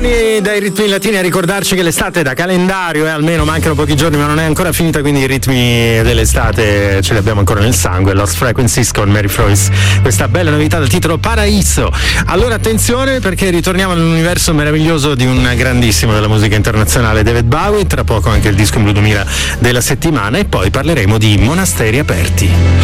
Torni dai ritmi latini a ricordarci che l'estate è da calendario, almeno mancano pochi giorni ma non è ancora finita, quindi i ritmi dell'estate ce li abbiamo ancora nel sangue. Lost Frequencies con Mary Froese, questa bella novità dal titolo Paraíso. Allora attenzione, perché ritorniamo all'universo meraviglioso di un grandissimo della musica internazionale, David Bowie, tra poco anche il disco in blu 2000 della settimana, e poi parleremo di monasteri aperti.